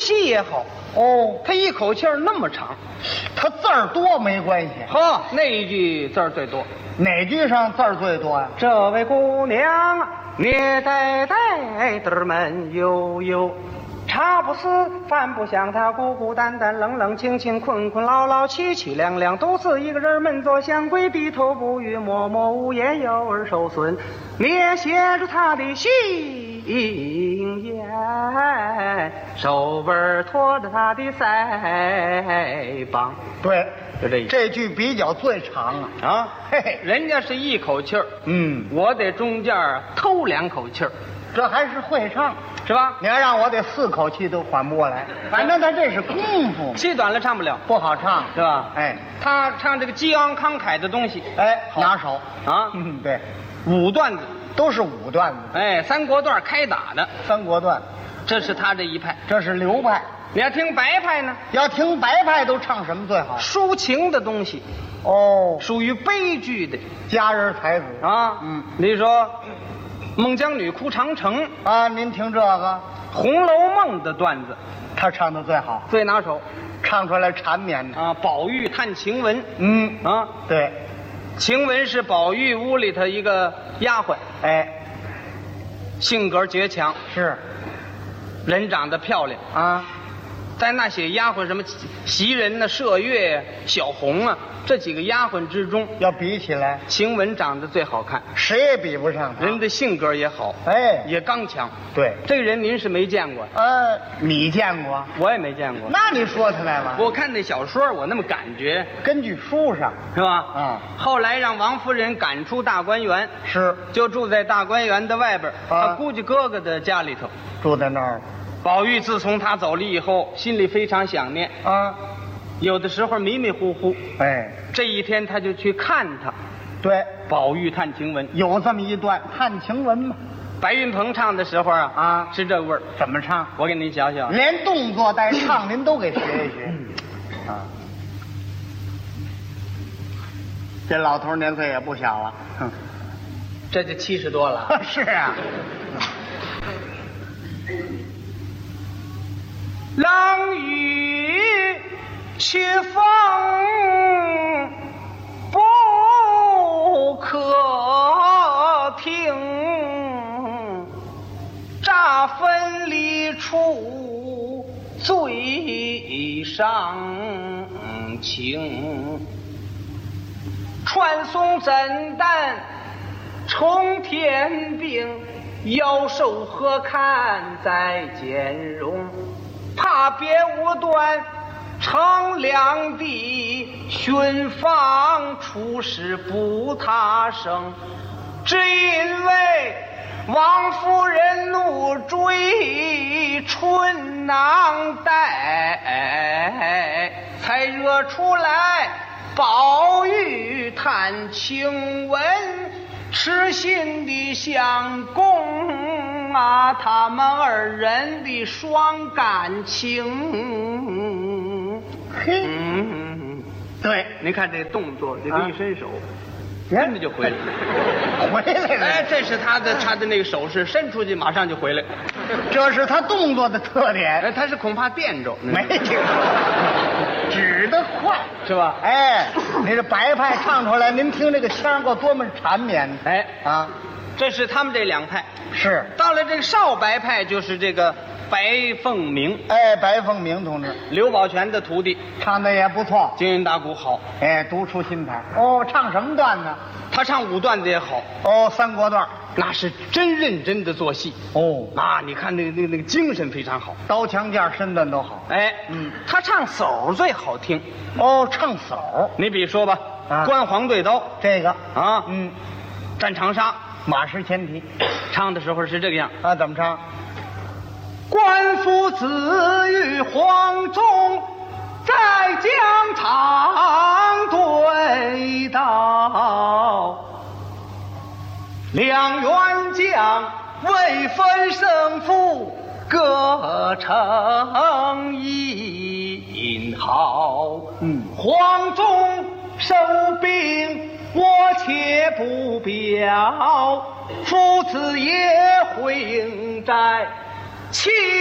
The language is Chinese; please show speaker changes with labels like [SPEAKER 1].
[SPEAKER 1] 细也好。
[SPEAKER 2] 哦，
[SPEAKER 1] 他一口气儿那么长，
[SPEAKER 2] 他字儿多没关系。
[SPEAKER 1] 呵，那一句字儿最多。
[SPEAKER 2] 哪句上字儿最多呀？
[SPEAKER 1] 这位姑娘，捏呆呆的闷悠悠，茶不思饭不想，她孤孤单单冷冷清清困困劳劳凄凄凉凉，独自一个人闷坐香闺，低头不语默默无言，幼儿受损，捏写着她的心言，手腕托着她的腮帮。
[SPEAKER 2] 对，
[SPEAKER 1] 就这一句。
[SPEAKER 2] 这句比较最长啊。
[SPEAKER 1] 啊，
[SPEAKER 2] 嘿嘿，
[SPEAKER 1] 人家是一口气儿，
[SPEAKER 2] 我
[SPEAKER 1] 我得中间偷2口气儿，
[SPEAKER 2] 这还是会唱，
[SPEAKER 1] 是吧？
[SPEAKER 2] 你要让我得4口气都缓不过来。反正他这是功夫，
[SPEAKER 1] 气短了唱不了，
[SPEAKER 2] 不好唱，
[SPEAKER 1] 是吧？
[SPEAKER 2] 哎
[SPEAKER 1] 他唱这个激昂慷慨的东西，
[SPEAKER 2] 哎，
[SPEAKER 1] 好
[SPEAKER 2] 拿手
[SPEAKER 1] 啊，
[SPEAKER 2] 对，
[SPEAKER 1] 5段子，
[SPEAKER 2] 都是武段子，
[SPEAKER 1] 哎，3国段开打的，
[SPEAKER 2] 三国段，
[SPEAKER 1] 这是他这一派。
[SPEAKER 2] 这是流派。
[SPEAKER 1] 你要听白派呢，
[SPEAKER 2] 要听白派都唱什么最好？
[SPEAKER 1] 抒情的东西，
[SPEAKER 2] 哦，
[SPEAKER 1] 属于悲剧的
[SPEAKER 2] 佳人才子
[SPEAKER 1] 啊。你说孟姜女哭长城，
[SPEAKER 2] 啊，您听这个，
[SPEAKER 1] 《红楼梦》的段子
[SPEAKER 2] 他唱的最好，
[SPEAKER 1] 最拿手
[SPEAKER 2] 唱出来缠绵的。
[SPEAKER 1] 啊。宝玉探晴雯，啊，
[SPEAKER 2] 对，
[SPEAKER 1] 晴雯是宝玉屋里头一个丫鬟，
[SPEAKER 2] 哎，
[SPEAKER 1] 性格倔强，
[SPEAKER 2] 是
[SPEAKER 1] 人长得漂亮。
[SPEAKER 2] 啊，
[SPEAKER 1] 在那些丫鬟什么袭人呢、麝月、小红啊，这几个丫鬟之中，
[SPEAKER 2] 要比起来，
[SPEAKER 1] 晴雯长得最好看，
[SPEAKER 2] 谁也比不上他。
[SPEAKER 1] 人的性格也好，
[SPEAKER 2] 哎，
[SPEAKER 1] 也刚强。
[SPEAKER 2] 对，
[SPEAKER 1] 这个人您是没见过，
[SPEAKER 2] 你见过？
[SPEAKER 1] 我也没见过。
[SPEAKER 2] 那你说他来了？
[SPEAKER 1] 我看那小说，我那么感觉，
[SPEAKER 2] 根据书上
[SPEAKER 1] 是吧？
[SPEAKER 2] 啊，
[SPEAKER 1] 后来让王夫人赶出大观园，
[SPEAKER 2] 是
[SPEAKER 1] 就住在大观园的外边，
[SPEAKER 2] 啊
[SPEAKER 1] 他姑舅哥哥的家里头。
[SPEAKER 2] 住在那儿
[SPEAKER 1] 宝玉自从他走了以后，心里非常想念，
[SPEAKER 2] 啊，
[SPEAKER 1] 有的时候迷迷糊糊。
[SPEAKER 2] 哎，
[SPEAKER 1] 这一天他就去看他，
[SPEAKER 2] 对，
[SPEAKER 1] 宝玉探晴雯。
[SPEAKER 2] 有这么一段探晴雯嘛？
[SPEAKER 1] 白云鹏唱的时候
[SPEAKER 2] 啊
[SPEAKER 1] 是这味儿。
[SPEAKER 2] 怎么唱？
[SPEAKER 1] 我给您瞧瞧，
[SPEAKER 2] 连动作带唱您都给学一学啊。这老头年岁也不小了，哼，
[SPEAKER 1] 这就70多了。
[SPEAKER 2] 是啊。
[SPEAKER 1] 冷雨去风不可停，乍分离处最伤情。传送诊断冲天病，妖兽何堪再兼容？怕别无端乘凉地，寻访出事不他生。只因为王夫人怒追春囊带，才惹出来宝玉探晴雯，痴心的相公啊，他们2人的双感情。
[SPEAKER 2] 嘿，对，
[SPEAKER 1] 您看这动作，这个一伸手，
[SPEAKER 2] 人
[SPEAKER 1] 跟着就回来了。
[SPEAKER 2] 回来了。
[SPEAKER 1] 哎，这是他的那个手势，伸出去马上就回来。
[SPEAKER 2] 这是他动作的特点。
[SPEAKER 1] 哎，他是恐怕垫着，
[SPEAKER 2] 没听说，指得快
[SPEAKER 1] 是吧？
[SPEAKER 2] 哎，你这白派唱出来，您听这个腔够多么缠绵。
[SPEAKER 1] 哎
[SPEAKER 2] 啊，
[SPEAKER 1] 这是他们这2派。
[SPEAKER 2] 是。
[SPEAKER 1] 到了这个少白派，就是这个白凤鸣，
[SPEAKER 2] 哎，白凤鸣同志
[SPEAKER 1] 刘宝全的徒弟，
[SPEAKER 2] 唱的也不错，
[SPEAKER 1] 京韵大鼓好。
[SPEAKER 2] 哎，独出心裁。哦，唱什么段呢？
[SPEAKER 1] 他唱武段子也好，
[SPEAKER 2] 哦，三国段。
[SPEAKER 1] 那是真认真的做戏。
[SPEAKER 2] 哦，
[SPEAKER 1] 啊，你看那个精神非常好，
[SPEAKER 2] 刀枪剑身段都好。
[SPEAKER 1] 哎，他唱叟最好听。
[SPEAKER 2] 哦，唱叟。
[SPEAKER 1] 你比如说吧，
[SPEAKER 2] 啊
[SPEAKER 1] 关黄对刀
[SPEAKER 2] 这个
[SPEAKER 1] 啊，战长沙，
[SPEAKER 2] 马失前蹄，
[SPEAKER 1] 唱的时候是这个样
[SPEAKER 2] 啊，怎么唱？
[SPEAKER 1] 官夫子与黄忠在疆场对刀，两员将未分胜负，各成一号。黄忠收兵我且不表，父子也会应战。